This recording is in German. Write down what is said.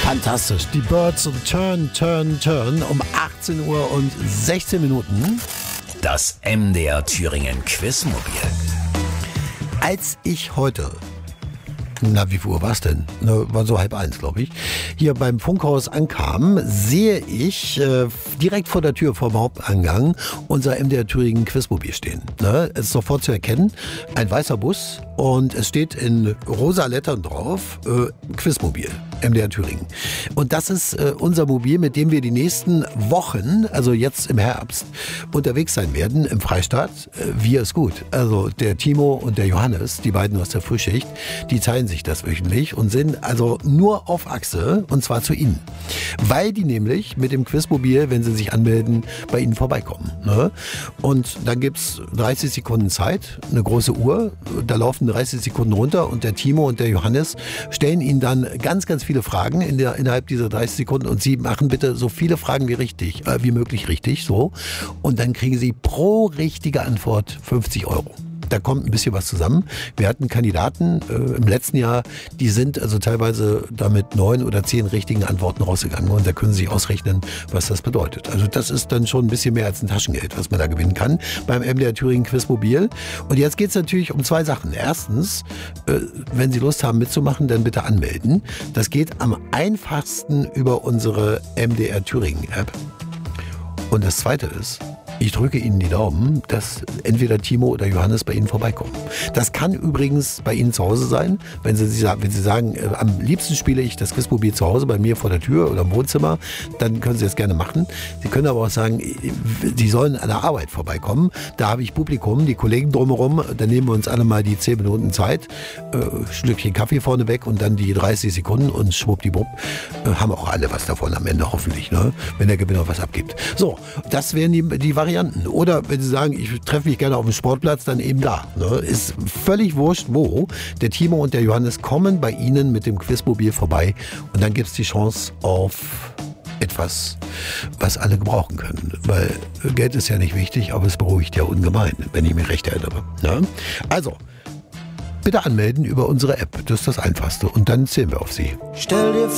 Fantastisch. Die Birds und Turn, Turn, Turn um 18 Uhr und 16 Minuten. Das MDR Thüringen Quizmobil. Als ich heute, wie viel Uhr war es denn? War so 12:30, glaube ich, hier beim Funkhaus ankam, sehe ich direkt vor der Tür vom Haupteingang unser MDR Thüringen Quizmobil stehen. Es ist sofort zu erkennen, ein weißer Bus und es steht in rosa Lettern drauf, Quizmobil, MDR Thüringen. Und das ist unser Mobil, mit dem wir die nächsten Wochen, also jetzt im Herbst, unterwegs sein werden im Freistaat. Wir ist gut. Also der Timo und der Johannes, die beiden aus der Frühschicht, die teilen sich das wöchentlich und sind also nur auf Achse, und zwar zu Ihnen. Weil die nämlich mit dem Quizmobil, wenn sie sich anmelden, bei Ihnen vorbeikommen. Ne? Und dann gibt's 30 Sekunden Zeit, eine große Uhr, da laufen 30 Sekunden runter und der Timo und der Johannes stellen Ihnen dann ganz, ganz viele Fragen innerhalb dieser 30 Sekunden und Sie machen bitte so viele Fragen wie möglich richtig, so. Und dann kriegen Sie pro richtige Antwort 50 €. Da kommt ein bisschen was zusammen. Wir hatten Kandidaten im letzten Jahr, die sind also teilweise damit 9 oder 10 richtigen Antworten rausgegangen. Und da können Sie sich ausrechnen, was das bedeutet. Also das ist dann schon ein bisschen mehr als ein Taschengeld, was man da gewinnen kann beim MDR Thüringen Quizmobil. Und jetzt geht es natürlich um 2 Sachen. Erstens, wenn Sie Lust haben mitzumachen, dann bitte anmelden. Das geht am einfachsten über unsere MDR Thüringen App. Und das Zweite ist, ich drücke Ihnen die Daumen, dass entweder Timo oder Johannes bei Ihnen vorbeikommen. Das kann übrigens bei Ihnen zu Hause sein. Wenn Sie sagen, am liebsten spiele ich das Quizmobil zu Hause bei mir vor der Tür oder im Wohnzimmer, dann können Sie das gerne machen. Sie können aber auch sagen, Sie sollen an der Arbeit vorbeikommen. Da habe ich Publikum, die Kollegen drumherum. Dann nehmen wir uns alle mal die 10 Minuten Zeit, Schlückchen Kaffee vorne weg und dann die 30 Sekunden und schwuppdiwupp haben auch alle was davon am Ende hoffentlich, ne? Wenn der Gewinner was abgibt. So, das wären die Varianten. Oder wenn Sie sagen, ich treffe mich gerne auf dem Sportplatz, dann eben da. Ne? Ist völlig wurscht, wo. Der Timo und der Johannes kommen bei Ihnen mit dem Quizmobil vorbei und dann gibt es die Chance auf etwas, was alle gebrauchen können. Weil Geld ist ja nicht wichtig, aber es beruhigt ja ungemein, wenn ich mich recht erinnere. Ne? Also, bitte anmelden über unsere App. Das ist das Einfachste. Und dann zählen wir auf Sie. Stell dir